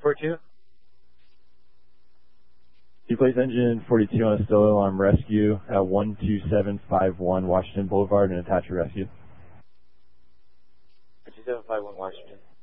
242. You place engine 42 on a still alarm rescue at 12751 Washington Boulevard and attach a rescue. 12751 Washington.